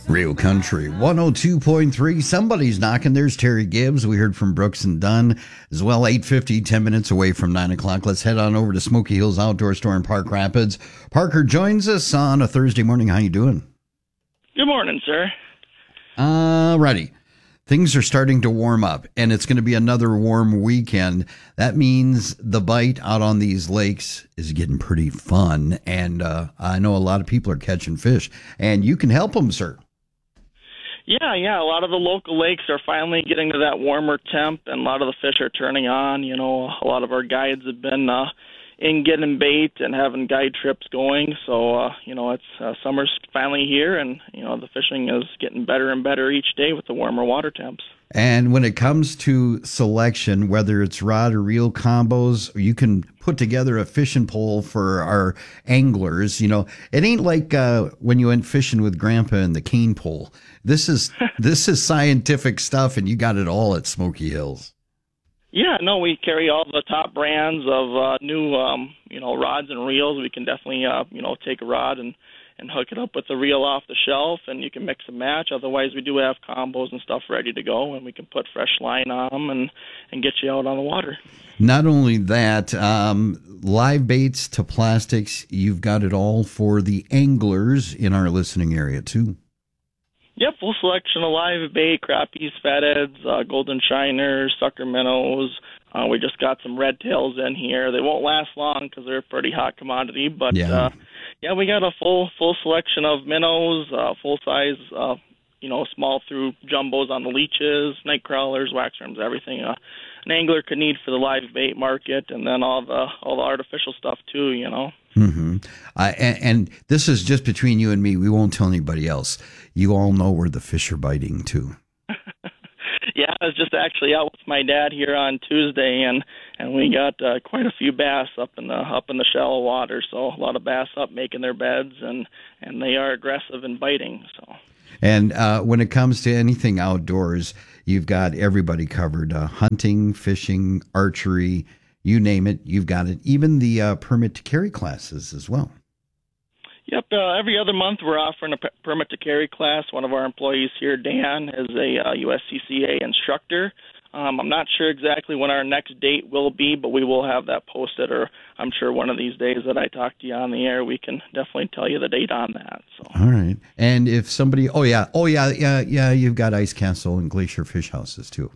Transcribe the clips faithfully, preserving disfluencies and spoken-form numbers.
Real Country one oh two point three. Somebody's knocking. There's Terry Gibbs. We heard from Brooks and Dunn as well. eight fifty, ten minutes away from nine o'clock. Let's head on over to Smoky Hills Outdoor Store in Park Rapids. Parker joins us on a Thursday morning. How you doing? Good morning, sir. All righty. Things are starting to warm up, and it's going to be another warm weekend. That means the bite out on these lakes is getting pretty fun, and uh, I know a lot of people are catching fish, and you can help them, sir. Yeah, yeah. A lot of the local lakes are finally getting to that warmer temp, and a lot of the fish are turning on. You know, a lot of our guides have been uh, in getting bait and having guide trips going. So, uh, you know, it's uh, summer's finally here, and, you know, the fishing is getting better and better each day with the warmer water temps. And when it comes to selection, whether it's rod or reel combos, you can put together a fishing pole for our anglers. You know, it ain't like uh, when you went fishing with Grandpa and the cane pole. This is this is scientific stuff, and you got it all at Smoky Hills. Yeah, no, we carry all the top brands of uh, new, um, you know, rods and reels. We can definitely, uh, you know, take a rod and, and hook it up with the reel off the shelf, and you can mix and match. Otherwise, we do have combos and stuff ready to go, and we can put fresh line on them and, and get you out on the water. Not only that, um, live baits to plastics, you've got it all for the anglers in our listening area, too. Yep, full selection of live bait, crappies, fatheads, uh, golden shiners, sucker minnows. Uh, we just got some red tails in here. They won't last long because they're a pretty hot commodity, but yeah, uh, yeah we got a full full selection of minnows, uh, full size, uh, you know, small through jumbos on the leeches, night crawlers, wax worms, everything uh, an angler could need for the live bait market, and then all the all the artificial stuff too, you know. Mm-hmm. Uh, and, and this is just between you and me. We won't tell anybody else. You all know where the fish are biting, too. Yeah, I was just actually out with my dad here on Tuesday, and, and we got uh, quite a few bass up in the up in the shallow water. So a lot of bass up making their beds, and, and they are aggressive and biting. So. And uh, when it comes to anything outdoors, you've got everybody covered: uh, hunting, fishing, archery. You name it, you've got it. Even the uh, permit to carry classes as well. Yep. Uh, every other month, we're offering a p- permit to carry class. One of our employees here, Dan, is a uh, U S C C A instructor. Um, I'm not sure exactly when our next date will be, but we will have that posted, or I'm sure one of these days that I talk to you on the air, we can definitely tell you the date on that. So. All right. And if somebody, oh yeah, oh yeah, yeah, yeah, you've got Ice Castle and Glacier Fish Houses too.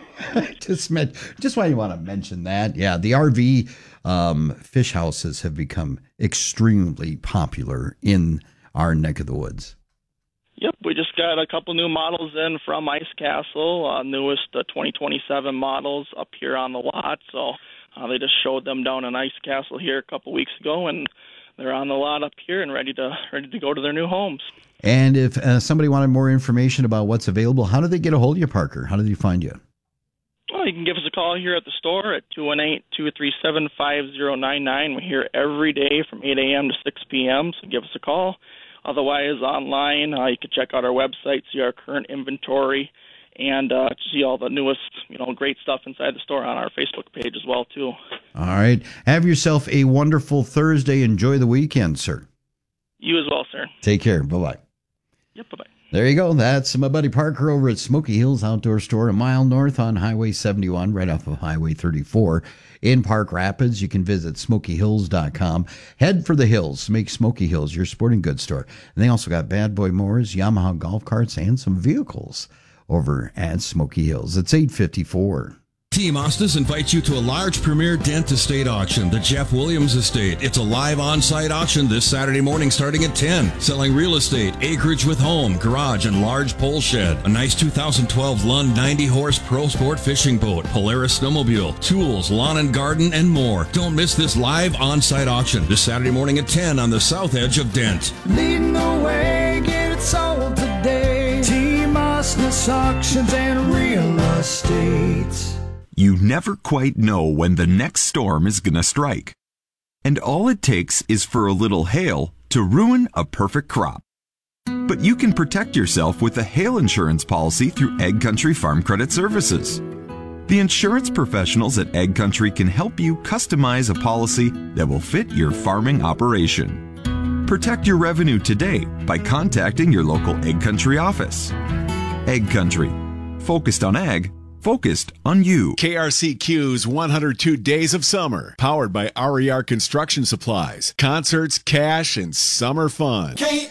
just meant, just why you want to mention that. Yeah, the R V um, fish houses have become extremely popular in our neck of the woods. Yep, we just got a couple new models in from Ice Castle, uh, newest uh, twenty twenty-seven models up here on the lot. So uh, they just showed them down in Ice Castle here a couple weeks ago, and they're on the lot up here and ready to ready to go to their new homes. And if uh, somebody wanted more information about what's available, how do they get a hold of you, Parker? How do they find you? Well, you can give us a call here at the store at two one eight, two three seven, five zero nine nine. We're here every day from eight a.m. to six p.m., so give us a call. Otherwise, online, uh, you can check out our website, see our current inventory, and uh, see all the newest, you know, great stuff inside the store on our Facebook page as well, too. All right. Have yourself a wonderful Thursday. Enjoy the weekend, sir. You as well, sir. Take care. Bye-bye. Yep, bye-bye. There you go. That's my buddy Parker over at Smoky Hills Outdoor Store, a mile north on Highway seventy-one, right off of Highway thirty-four in Park Rapids. You can visit smoky hills dot com. Head for the hills. Make Smoky Hills your sporting goods store. And they also got Bad Boy Mowers, Yamaha golf carts, and some vehicles over at Smoky Hills. It's eight fifty-four. Team Ostis invites you to a large premier Dent Estate auction, the Jeff Williams Estate. It's a live on-site auction this Saturday morning starting at ten. Selling real estate, acreage with home, garage, and large pole shed. A nice two thousand twelve Lund ninety horse Pro Sport fishing boat, Polaris snowmobile, tools, lawn and garden, and more. Don't miss this live on-site auction this Saturday morning at ten on the south edge of Dent. Leading the way, get it sold today. Team Ostis Auctions and Real Estate. You never quite know when the next storm is going to strike. And all it takes is for a little hail to ruin a perfect crop. But you can protect yourself with a hail insurance policy through Egg Country Farm Credit Services. The insurance professionals at Egg Country can help you customize a policy that will fit your farming operation. Protect your revenue today by contacting your local Ag Country office. Ag Country. Focused on ag, focused on you. K R C Q's one hundred two Days of Summer, powered by R E R Construction Supplies. Concerts, cash, and summer fun. K